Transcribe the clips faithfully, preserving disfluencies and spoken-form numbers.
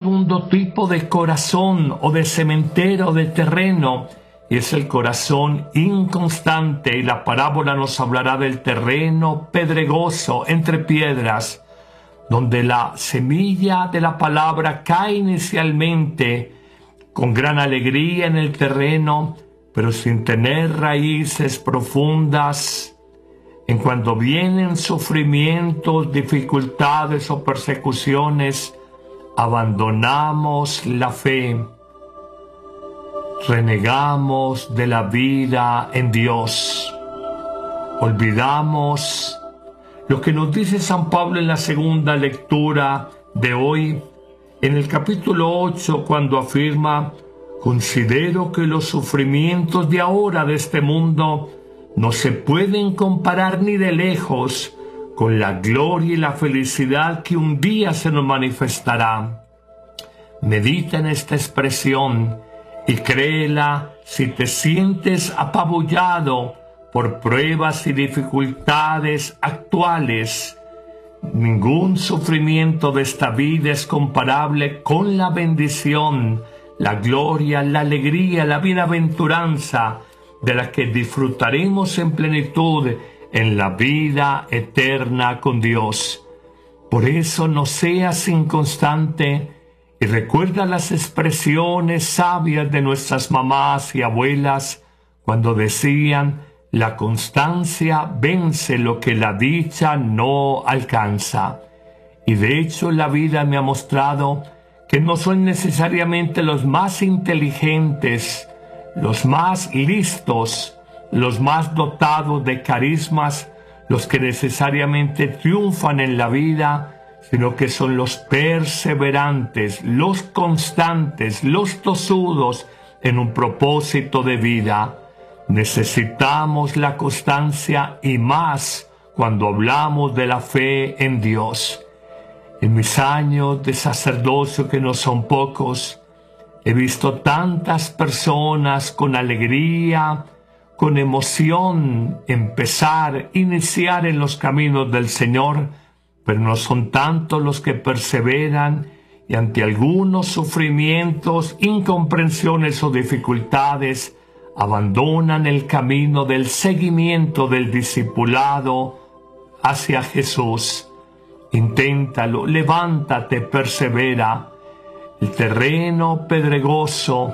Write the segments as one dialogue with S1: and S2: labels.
S1: segundo tipo de corazón o de cementero de terreno, y es el corazón inconstante, y la parábola nos hablará del terreno pedregoso entre piedras, donde la semilla de la palabra cae inicialmente con gran alegría en el terreno, pero sin tener raíces profundas. En cuanto vienen sufrimientos, dificultades o persecuciones, abandonamos la fe, renegamos de la vida en Dios, olvidamos lo que nos dice San Pablo en la segunda lectura de hoy, en el capítulo ocho, cuando afirma: considero que los sufrimientos de ahora de este mundo no se pueden comparar ni de lejos con la gloria y la felicidad que un día se nos manifestará. Medita en esta expresión y créela si te sientes apabullado por pruebas y dificultades actuales. Ningún sufrimiento de esta vida es comparable con la bendición, la gloria, la alegría, la bienaventuranza de la que disfrutaremos en plenitud en la vida eterna con Dios. Por eso no seas inconstante y recuerda las expresiones sabias de nuestras mamás y abuelas cuando decían: la constancia vence lo que la dicha no alcanza. Y de hecho la vida me ha mostrado que no son necesariamente los más inteligentes, los más listos, los más dotados de carismas, los que necesariamente triunfan en la vida, sino que son los perseverantes, los constantes, los tosudos en un propósito de vida. Necesitamos la constancia y más cuando hablamos de la fe en Dios. En mis años de sacerdocio, que no son pocos, he visto tantas personas con alegría, con emoción, empezar, iniciar en los caminos del Señor, pero no son tantos los que perseveran y ante algunos sufrimientos, incomprensiones o dificultades, abandonan el camino del seguimiento del discipulado hacia Jesús. Inténtalo, levántate, persevera. El terreno pedregoso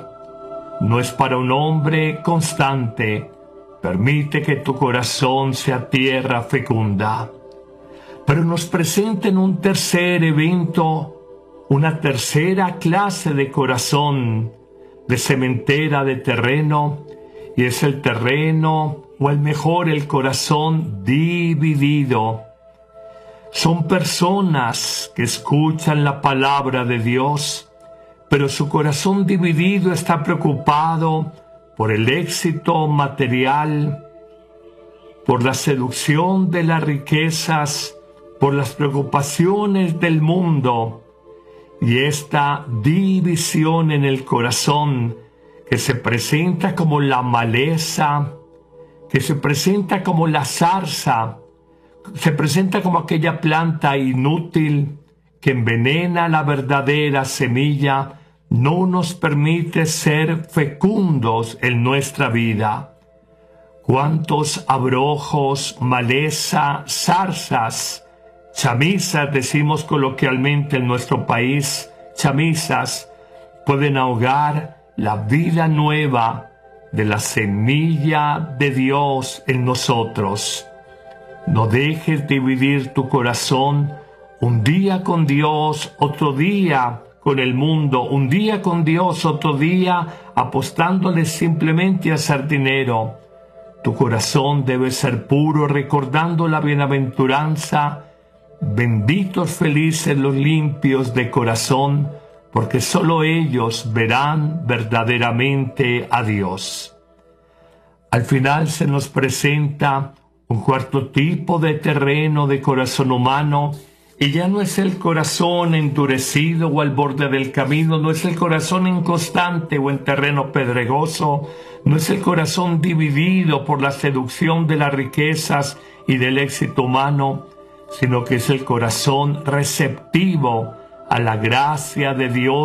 S1: no es para un hombre constante. Permite que tu corazón sea tierra fecunda. Pero nos presenten un tercer evento, una tercera clase de corazón, de cementera de terreno, y es el terreno, o el mejor, el corazón dividido. Son personas que escuchan la palabra de Dios, pero su corazón dividido está preocupado por el éxito material, por la seducción de las riquezas, por las preocupaciones del mundo. Y esta división en el corazón, que se presenta como la maleza, que se presenta como la zarza, se presenta como aquella planta inútil que envenena la verdadera semilla, no nos permite ser fecundos en nuestra vida. ¿Cuántos abrojos, maleza, zarzas, chamisas, decimos coloquialmente en nuestro país, chamisas, pueden ahogar la vida nueva de la semilla de Dios en nosotros? No dejes dividir tu corazón, un día con Dios, otro día con el mundo, un día con Dios, otro día apostándole simplemente a ser dinero. Tu corazón debe ser puro, recordando la bienaventuranza. Benditos, felices los limpios de corazón, porque solo ellos verán verdaderamente a Dios. Al final se nos presenta un cuarto tipo de terreno de corazón humano, y ya no es el corazón endurecido o al borde del camino, no es el corazón inconstante o en terreno pedregoso, no es el corazón dividido por la seducción de las riquezas y del éxito humano, sino que es el corazón receptivo a la gracia de Dios